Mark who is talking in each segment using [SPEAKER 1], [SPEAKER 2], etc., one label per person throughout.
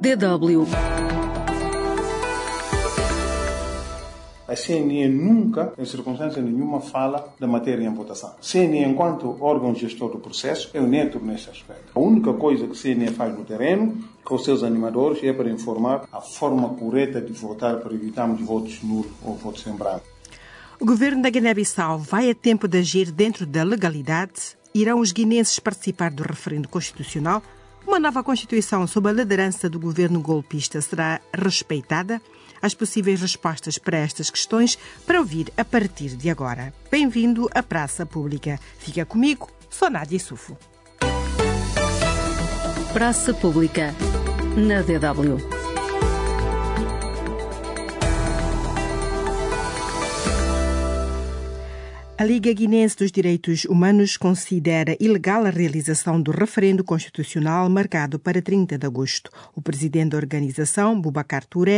[SPEAKER 1] DW.
[SPEAKER 2] A CNE nunca, em circunstância nenhuma, fala da matéria em votação. A CNE, enquanto órgão gestor do processo, é neutro nesse aspecto. A única coisa que a CNE faz no terreno, com os seus animadores, é para informar a forma correta de votar para evitarmos votos nulos ou votos em branco.
[SPEAKER 3] O governo da Guiné-Bissau vai a tempo de agir dentro da legalidade? Irão os guineenses participar do referendo constitucional? Uma nova Constituição sob a liderança do governo golpista será respeitada? As possíveis respostas para estas questões para ouvir a partir de agora. Bem-vindo à Praça Pública. Fica comigo, sou Nádia Sufo.
[SPEAKER 1] Praça Pública, na DW.
[SPEAKER 3] A Liga Guinense dos Direitos Humanos considera ilegal a realização do referendo constitucional marcado para 30 de agosto. O presidente da organização, Boubacar Touré,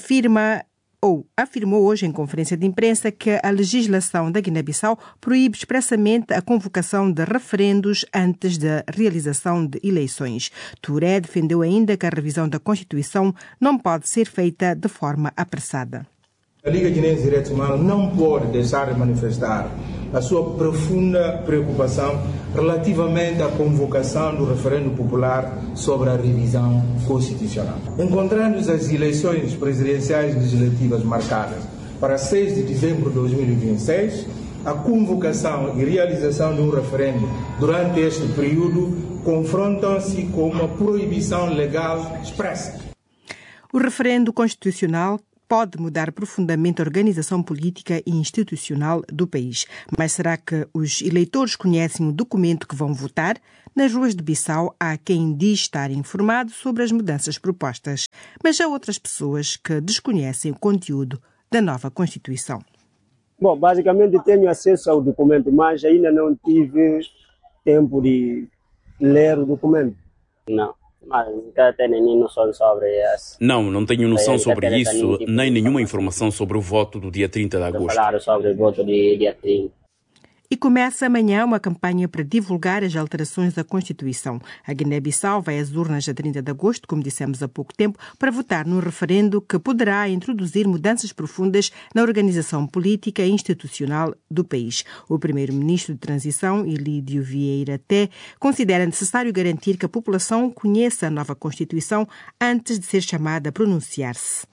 [SPEAKER 3] afirmou hoje em conferência de imprensa que a legislação da Guiné-Bissau proíbe expressamente a convocação de referendos antes da realização de eleições. Touré defendeu ainda que a revisão da Constituição não pode ser feita de forma apressada.
[SPEAKER 4] A Liga Guinense de Direitos Humanos não pode deixar de manifestar a sua profunda preocupação relativamente à convocação do referendo popular sobre a revisão constitucional. Encontrando-se as eleições presidenciais legislativas marcadas para 6 de dezembro de 2026, a convocação e realização de um referendo durante este período confrontam-se com uma proibição legal expressa.
[SPEAKER 3] O referendo constitucional pode mudar profundamente a organização política e institucional do país. Mas será que os eleitores conhecem o documento que vão votar? Nas ruas de Bissau há quem diz estar informado sobre as mudanças propostas, mas há outras pessoas que desconhecem o conteúdo da nova Constituição.
[SPEAKER 5] Bom, basicamente tenho acesso ao documento, mas ainda não tive tempo de ler o documento.
[SPEAKER 6] Não. Mas nunca tenho nem noção sobre isso.
[SPEAKER 7] Não tenho noção sobre isso, nem nenhuma informação sobre o voto do dia 30 de agosto.
[SPEAKER 6] Falaram sobre o voto do dia 30.
[SPEAKER 3] E começa amanhã uma campanha para divulgar as alterações da Constituição. A Guiné-Bissau vai às urnas a 30 de agosto, como dissemos há pouco tempo, para votar no referendo que poderá introduzir mudanças profundas na organização política e institucional do país. O primeiro-ministro de transição, Elídio Vieira Té, considera necessário garantir que a população conheça a nova Constituição antes de ser chamada a pronunciar-se.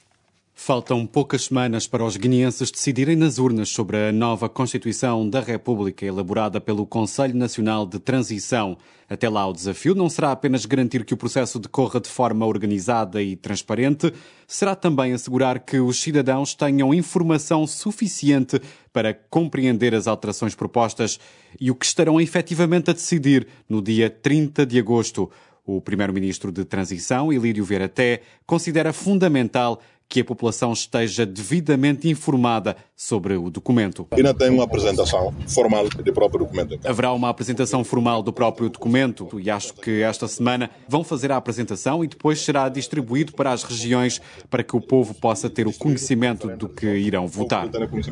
[SPEAKER 8] Faltam poucas semanas para os guineenses decidirem nas urnas sobre a nova Constituição da República elaborada pelo Conselho Nacional de Transição. Até lá, o desafio não será apenas garantir que o processo decorra de forma organizada e transparente, será também assegurar que os cidadãos tenham informação suficiente para compreender as alterações propostas e o que estarão efetivamente a decidir no dia 30 de agosto. O primeiro-ministro de Transição, Elídio Vieira Té, considera fundamental que a população esteja devidamente informada sobre o documento.
[SPEAKER 9] Ainda tem uma apresentação formal do próprio documento.
[SPEAKER 8] Haverá uma apresentação formal do próprio documento e acho que esta semana vão fazer a apresentação e depois será distribuído para as regiões para que o povo possa ter o conhecimento do que irão votar.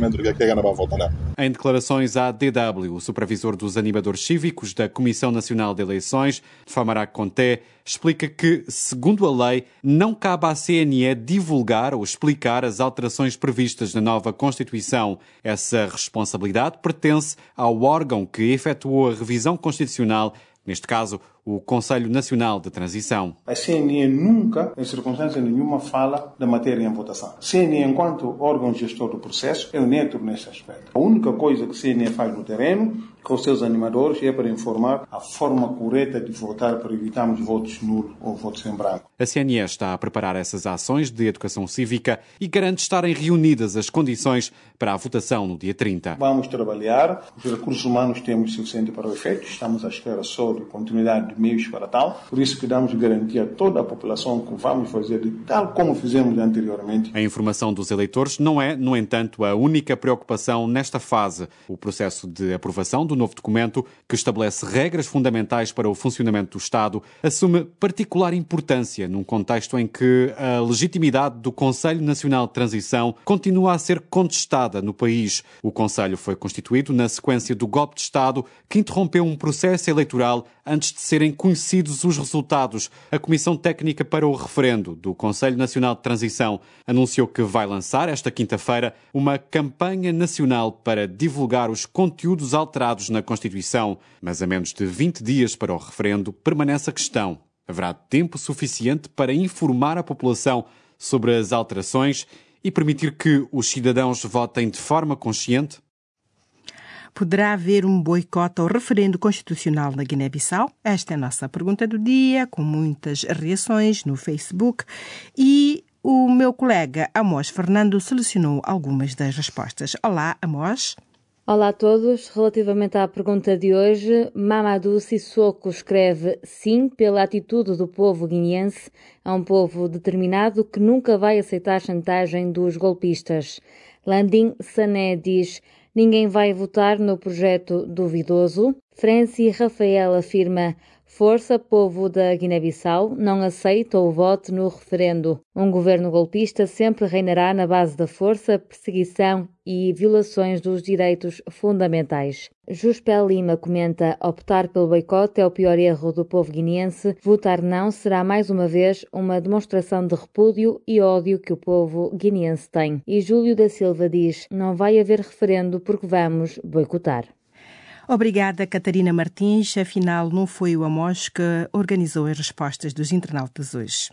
[SPEAKER 8] Em declarações à DW, o supervisor dos animadores cívicos da Comissão Nacional de Eleições, Famara Conté, explica que, segundo a lei, não cabe à CNE divulgar ou explicar as alterações previstas na nova Constituição. Essa responsabilidade pertence ao órgão que efetuou a revisão constitucional, neste caso, o Conselho Nacional de Transição.
[SPEAKER 2] A CNE nunca, em circunstância nenhuma, fala da matéria em votação. A CNE, enquanto órgão gestor do processo, é neutro nesse aspecto. A única coisa que a CNE faz no terreno, com os seus animadores, é para informar a forma correta de votar para evitarmos votos nulos ou votos em branco.
[SPEAKER 8] A CNE está a preparar essas ações de educação cívica e garante estarem reunidas as condições para a votação no dia 30.
[SPEAKER 2] Vamos trabalhar, os recursos humanos temos suficiente para o efeito, estamos à espera só de continuidade de meios para tal, por isso que damos garantia a toda a população que vamos fazer de tal como fizemos anteriormente.
[SPEAKER 8] A informação dos eleitores não é, no entanto, a única preocupação nesta fase. O processo de aprovação do novo documento, que estabelece regras fundamentais para o funcionamento do Estado, assume particular importância num contexto em que a legitimidade do Conselho Nacional de Transição continua a ser contestada no país. O Conselho foi constituído na sequência do golpe de Estado que interrompeu um processo eleitoral antes de serem conhecidos os resultados. A Comissão Técnica para o Referendo do Conselho Nacional de Transição anunciou que vai lançar esta quinta-feira uma campanha nacional para divulgar os conteúdos alterados na Constituição. Mas a menos de 20 dias para o referendo, permanece a questão: haverá tempo suficiente para informar a população sobre as alterações e permitir que os cidadãos votem de forma consciente?
[SPEAKER 3] Poderá haver um boicote ao referendo constitucional na Guiné-Bissau? Esta é a nossa pergunta do dia, com muitas reações no Facebook. E o meu colega Amós Fernando selecionou algumas das respostas. Olá, Amós.
[SPEAKER 10] Olá a todos. Relativamente à pergunta de hoje, Mamadou Sissoko escreve sim pela atitude do povo guineense. É um povo determinado que nunca vai aceitar a chantagem dos golpistas. Landim Sané diz: ninguém vai votar no projeto duvidoso. Franci Rafael afirma: força, povo da Guiné-Bissau, não aceita o voto no referendo. Um governo golpista sempre reinará na base da força, perseguição e violações dos direitos fundamentais. Juspel Lima comenta: optar pelo boicote é o pior erro do povo guineense. Votar não será mais uma vez uma demonstração de repúdio e ódio que o povo guineense tem. E Júlio da Silva diz: não vai haver referendo porque vamos boicotar.
[SPEAKER 3] Obrigada, Catarina Martins. Afinal, não foi o Amós que organizou as respostas dos internautas hoje.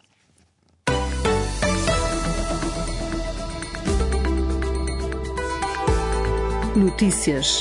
[SPEAKER 1] Notícias.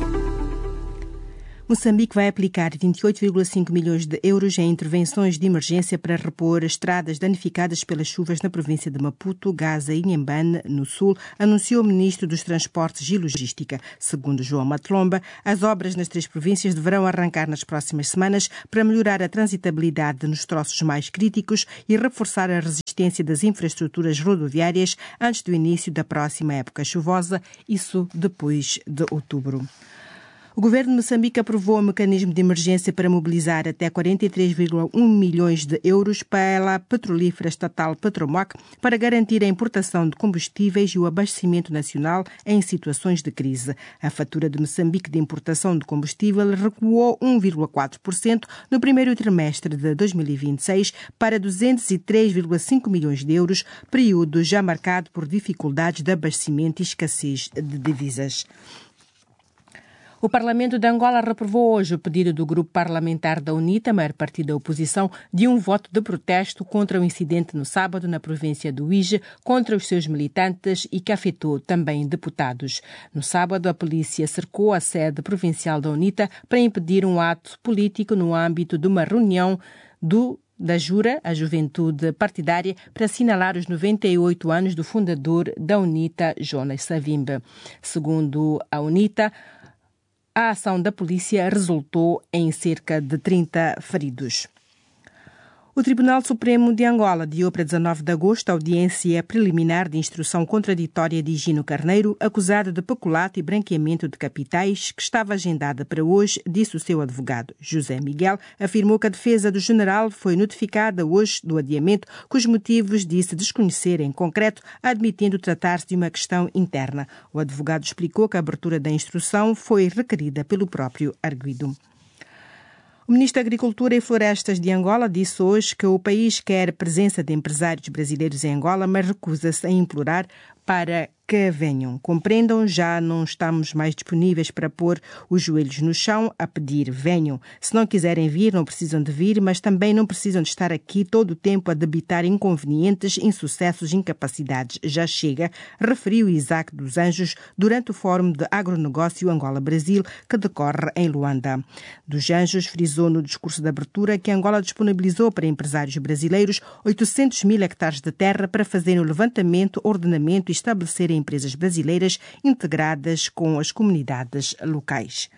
[SPEAKER 3] Moçambique vai aplicar 28,5 milhões de euros em intervenções de emergência para repor estradas danificadas pelas chuvas na província de Maputo, Gaza e Inhambane, no sul, anunciou o ministro dos Transportes e Logística. Segundo João Matlomba, as obras nas 3 províncias deverão arrancar nas próximas semanas para melhorar a transitabilidade nos troços mais críticos e reforçar a resistência das infraestruturas rodoviárias antes do início da próxima época chuvosa, isso depois de outubro. O governo de Moçambique aprovou um mecanismo de emergência para mobilizar até 43,1 milhões de euros pela a petrolífera estatal Petromoc para garantir a importação de combustíveis e o abastecimento nacional em situações de crise. A fatura de Moçambique de importação de combustível recuou 1,4% no primeiro trimestre de 2026 para 203,5 milhões de euros, período já marcado por dificuldades de abastecimento e escassez de divisas. O Parlamento de Angola reprovou hoje o pedido do grupo parlamentar da UNITA, maior partido da oposição, de um voto de protesto contra o incidente no sábado na província do Uíge contra os seus militantes e que afetou também deputados. No sábado, a polícia cercou a sede provincial da UNITA para impedir um ato político no âmbito de uma reunião da Jura, a juventude partidária, para assinalar os 98 anos do fundador da UNITA, Jonas Savimbi. Segundo a UNITA, a ação da polícia resultou em cerca de 30 feridos. O Tribunal Supremo de Angola adiou para 19 de agosto a audiência preliminar de instrução contraditória de Higino Carneiro, acusado de peculato e branqueamento de capitais, que estava agendada para hoje, disse o seu advogado. José Miguel afirmou que a defesa do general foi notificada hoje do adiamento, cujos motivos disse desconhecer em concreto, admitindo tratar-se de uma questão interna. O advogado explicou que a abertura da instrução foi requerida pelo próprio arguido. O ministro da Agricultura e Florestas de Angola disse hoje que o país quer a presença de empresários brasileiros em Angola, mas recusa-se a implorar para que venham. Compreendam, já não estamos mais disponíveis para pôr os joelhos no chão a pedir venham. Se não quiserem vir, não precisam de vir, mas também não precisam de estar aqui todo o tempo a debitar inconvenientes, insucessos e incapacidades. Já chega, referiu Isaac dos Anjos durante o Fórum de Agronegócio Angola-Brasil, que decorre em Luanda. Dos Anjos frisou no discurso de abertura que Angola disponibilizou para empresários brasileiros 800 mil hectares de terra para fazerem o levantamento, ordenamento e estabelecerem empresas brasileiras integradas com as comunidades locais.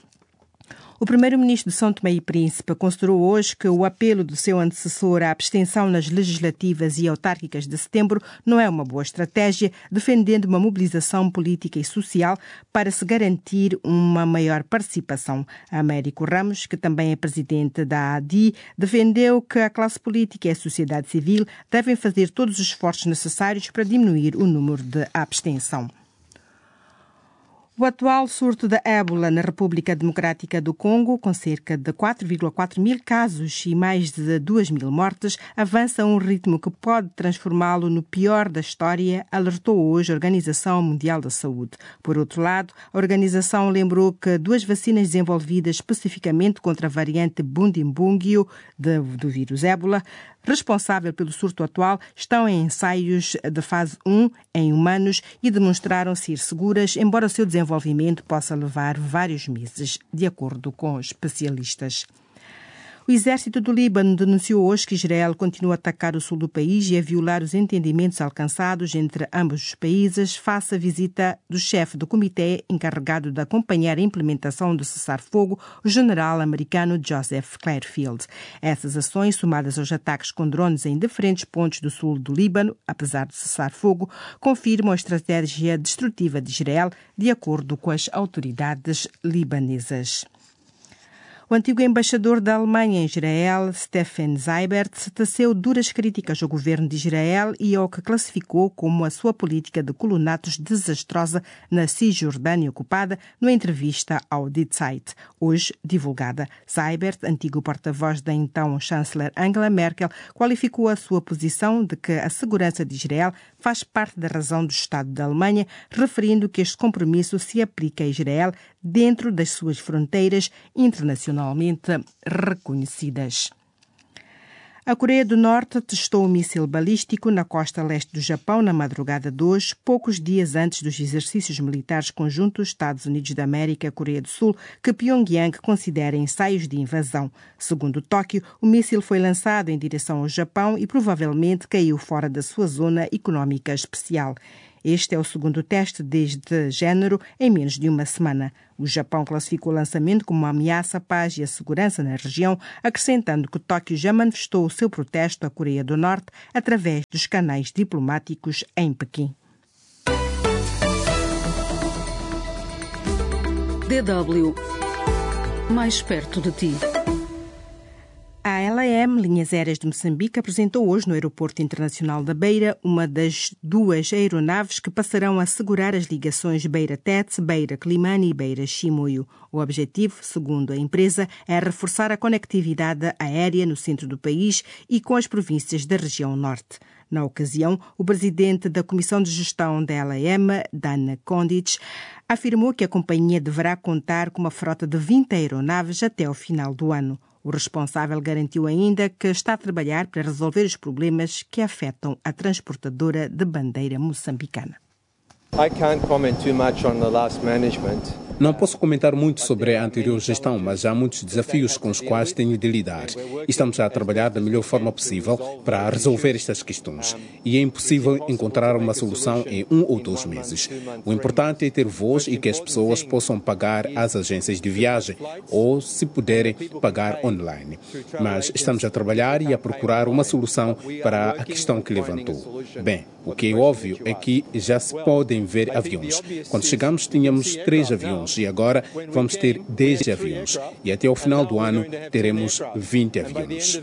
[SPEAKER 3] O primeiro-ministro de São Tomé e Príncipe considerou hoje que o apelo do seu antecessor à abstenção nas legislativas e autárquicas de setembro não é uma boa estratégia, defendendo uma mobilização política e social para se garantir uma maior participação. Américo Ramos, que também é presidente da ADI, defendeu que a classe política e a sociedade civil devem fazer todos os esforços necessários para diminuir o número de abstenção. O atual surto da ébola na República Democrática do Congo, com cerca de 4,4 mil casos e mais de 2 mil mortes, avança a um ritmo que pode transformá-lo no pior da história, alertou hoje a Organização Mundial da Saúde. Por outro lado, a organização lembrou que 2 vacinas desenvolvidas especificamente contra a variante Bundibugyo do vírus ébola, responsável pelo surto atual, estão em ensaios de fase 1 em humanos e demonstraram ser seguras, embora o seu desenvolvimento possa levar vários meses, de acordo com especialistas. O exército do Líbano denunciou hoje que Israel continua a atacar o sul do país e a violar os entendimentos alcançados entre ambos os países face à visita do chefe do comitê encarregado de acompanhar a implementação do cessar-fogo, o general americano Joseph Clairfield. Essas ações, somadas aos ataques com drones em diferentes pontos do sul do Líbano, apesar do cessar-fogo, confirmam a estratégia destrutiva de Israel, de acordo com as autoridades libanesas. O antigo embaixador da Alemanha em Israel, Steffen Seibert, teceu duras críticas ao governo de Israel e ao que classificou como a sua política de colonatos desastrosa na Cisjordânia ocupada, numa entrevista ao Die Zeit, hoje divulgada. Seibert, antigo porta-voz da então chanceler Angela Merkel, qualificou a sua posição de que a segurança de Israel faz parte da razão do Estado da Alemanha, referindo que este compromisso se aplica a Israel dentro das suas fronteiras internacionalmente reconhecidas. A Coreia do Norte testou um míssil balístico na costa leste do Japão na madrugada de hoje, poucos dias antes dos exercícios militares conjuntos Estados Unidos da América e Coreia do Sul, que Pyongyang considera ensaios de invasão. Segundo Tóquio, o míssil foi lançado em direção ao Japão e provavelmente caiu fora da sua zona económica especial. Este é o segundo teste deste género em menos de uma semana. O Japão classificou o lançamento como uma ameaça à paz e à segurança na região, acrescentando que Tóquio já manifestou o seu protesto à Coreia do Norte através dos canais diplomáticos em Pequim.
[SPEAKER 1] DW mais perto de ti.
[SPEAKER 3] A LAM, Linhas Aéreas de Moçambique, apresentou hoje no Aeroporto Internacional da Beira uma das 2 aeronaves que passarão a assegurar as ligações Beira-Tete, Beira-Climane e Beira-Chimoio. O objetivo, segundo a empresa, é reforçar a conectividade aérea no centro do país e com as províncias da região norte. Na ocasião, o presidente da Comissão de Gestão da LAM, Dana Kondic, afirmou que a companhia deverá contar com uma frota de 20 aeronaves até ao final do ano. O responsável garantiu ainda que está a trabalhar para resolver os problemas que afetam a transportadora de bandeira moçambicana.
[SPEAKER 11] Não posso comentar muito sobre a anterior gestão, mas há muitos desafios com os quais tenho de lidar. Estamos a trabalhar da melhor forma possível para resolver estas questões. E é impossível encontrar uma solução em 1 ou 2 meses. O importante é ter voz e que as pessoas possam pagar às agências de viagem ou, se puderem, pagar online. Mas estamos a trabalhar e a procurar uma solução para a questão que levantou. Bem, o que é óbvio é que já se podem ver aviões. Quando chegamos, tínhamos 3 aviões e agora vamos ter 10 aviões. E até ao final do ano teremos 20 aviões.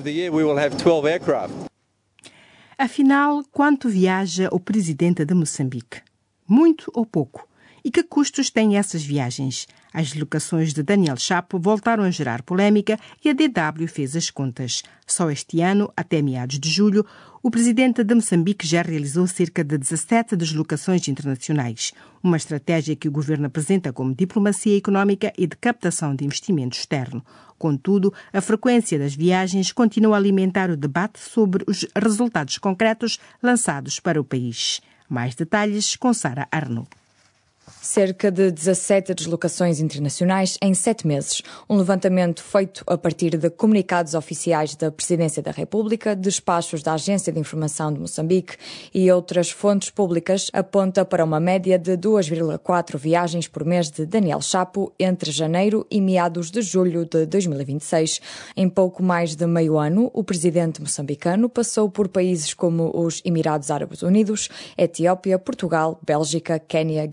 [SPEAKER 3] Afinal, quanto viaja o presidente de Moçambique? Muito ou pouco? E que custos têm essas viagens? As deslocações de Daniel Chapo voltaram a gerar polémica e a DW fez as contas. Só este ano, até meados de julho, o presidente de Moçambique já realizou cerca de 17 deslocações internacionais, uma estratégia que o governo apresenta como diplomacia económica e de captação de investimento externo. Contudo, a frequência das viagens continua a alimentar o debate sobre os resultados concretos lançados para o país. Mais detalhes com Sara Arnaud.
[SPEAKER 12] Cerca de 17 deslocações internacionais em 7 meses. Um levantamento feito a partir de comunicados oficiais da Presidência da República, despachos da Agência de Informação de Moçambique e outras fontes públicas aponta para uma média de 2,4 viagens por mês de Daniel Chapo entre janeiro e meados de julho de 2026. Em pouco mais de meio ano, o presidente moçambicano passou por países como os Emirados Árabes Unidos, Etiópia, Portugal, Bélgica, Quénia, Guiné Equatorial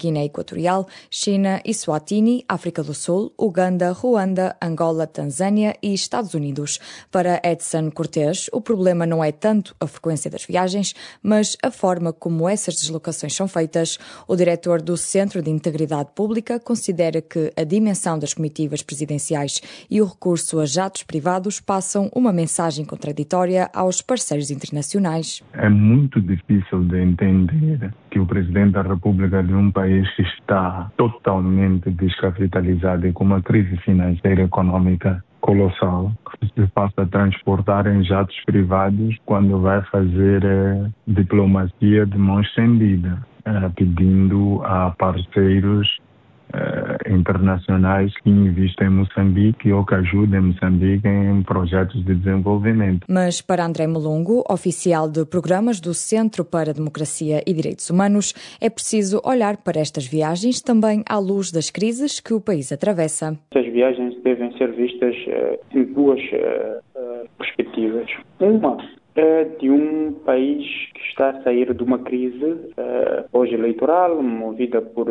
[SPEAKER 12] Equatorial, China, Eswatini, África do Sul, Uganda, Ruanda, Angola, Tanzânia e Estados Unidos. Para Edson Cortés, o problema não é tanto a frequência das viagens, mas a forma como essas deslocações são feitas. O diretor do Centro de Integridade Pública considera que a dimensão das comitivas presidenciais e o recurso a jatos privados passam uma mensagem contraditória aos parceiros internacionais.
[SPEAKER 13] É muito difícil de entender que o presidente da República de um país que está totalmente descapitalizado e com uma crise financeira e econômica colossal, se faça transportar em jatos privados quando vai fazer diplomacia de mão estendida, pedindo a parceiros internacionais que investem em Moçambique ou que ajudem Moçambique em projetos de desenvolvimento.
[SPEAKER 12] Mas para André Molongo, oficial de programas do Centro para a Democracia e Direitos Humanos, é preciso olhar para estas viagens também à luz das crises que o país atravessa.
[SPEAKER 14] Estas viagens devem ser vistas em duas perspectivas. Uma é de um país que está a sair de uma crise pós-eleitoral, movida por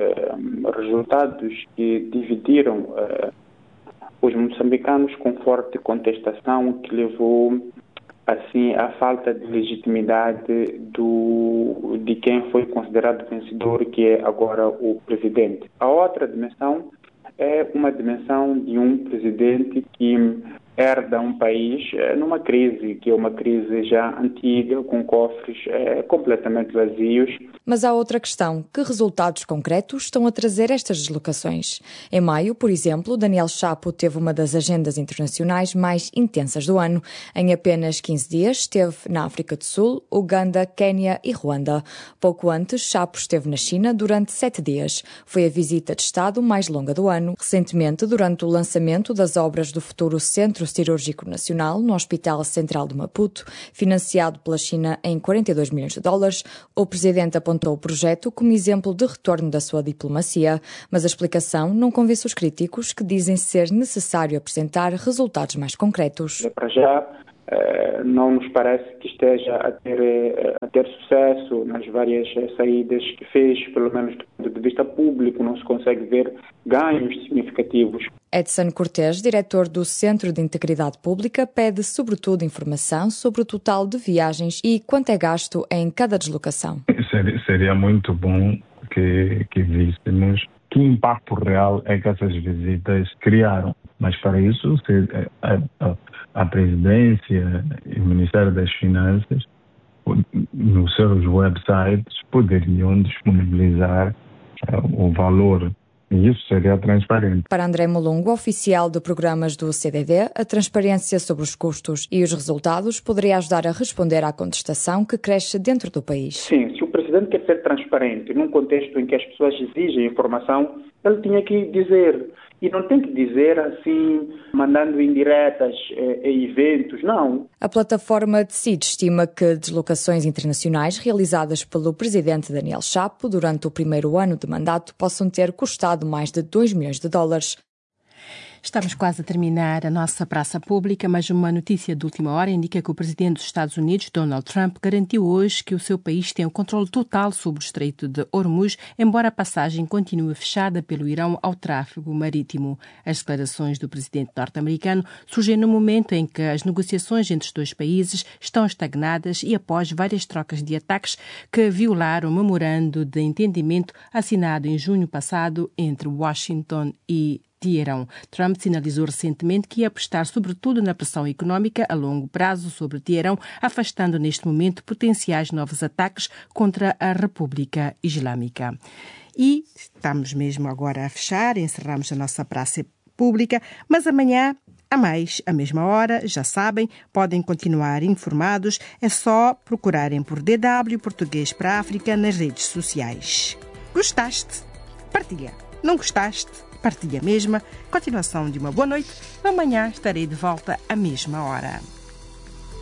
[SPEAKER 14] resultados que dividiram os moçambicanos com forte contestação, que levou assim à falta de legitimidade de quem foi considerado vencedor, que é agora o presidente. A outra dimensão é uma dimensão de um presidente que herda um país numa crise, que é uma crise já antiga, com cofres completamente vazios.
[SPEAKER 12] Mas há outra questão. Que resultados concretos estão a trazer estas deslocações? Em maio, por exemplo, Daniel Chapo teve uma das agendas internacionais mais intensas do ano. Em apenas 15 dias esteve na África do Sul, Uganda, Quénia e Ruanda. Pouco antes, Chapo esteve na China durante 7 dias. Foi a visita de Estado mais longa do ano. Recentemente, durante o lançamento das obras do futuro Centro Cirúrgico Nacional no Hospital Central de Maputo, financiado pela China em $42 milhões, o presidente apontou o projeto como exemplo de retorno da sua diplomacia, mas a explicação não convence os críticos que dizem ser necessário apresentar resultados mais concretos.
[SPEAKER 14] Para já, não nos parece que esteja a ter sucesso nas várias saídas que fez, pelo menos do ponto de vista público, não se consegue ver ganhos significativos.
[SPEAKER 12] Edson Cortés, diretor do Centro de Integridade Pública, pede sobretudo informação sobre o total de viagens e quanto é gasto em cada deslocação.
[SPEAKER 13] Seria muito bom que víssemos que impacto real é que essas visitas criaram. Mas para isso, a Presidência e o Ministério das Finanças, nos seus websites, poderiam disponibilizar o valor. E isso seria transparente.
[SPEAKER 12] Para André Molongo, oficial de programas do CDD, a transparência sobre os custos e os resultados poderia ajudar a responder à contestação que cresce dentro do país.
[SPEAKER 14] Sim, se o presidente quer ser transparente num contexto em que as pessoas exigem informação, ele tinha que dizer. E não tem que dizer assim, mandando indiretas em eventos, não.
[SPEAKER 12] A plataforma Decide estima que deslocações internacionais realizadas pelo presidente Daniel Chapo durante o primeiro ano de mandato possam ter custado mais de $2 milhões.
[SPEAKER 3] Estamos quase a terminar a nossa praça pública, mas uma notícia de última hora indica que o presidente dos Estados Unidos, Donald Trump, garantiu hoje que o seu país tem o controle total sobre o Estreito de Hormuz, embora a passagem continue fechada pelo Irão ao tráfego marítimo. As declarações do presidente norte-americano surgem no momento em que as negociações entre os dois países estão estagnadas e após várias trocas de ataques que violaram o memorando de entendimento assinado em junho passado entre Washington e Teherão. Trump sinalizou recentemente que ia apostar sobretudo na pressão económica a longo prazo sobre Teherão, afastando neste momento potenciais novos ataques contra a República Islâmica. E estamos mesmo agora a fechar, encerramos a nossa praça pública, mas amanhã a mais, à mesma hora, já sabem, podem continuar informados, é só procurarem por DW Português para a África nas redes sociais. Gostaste? Partilha. Não gostaste? Partilha mesma. Continuação de uma boa noite. Amanhã estarei de volta à mesma hora.